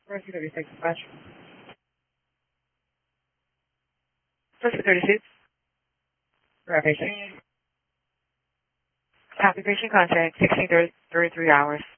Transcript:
Mercy 36 dispatch. Mercy 36. Right patient. Copy patient contact 16:33 hours.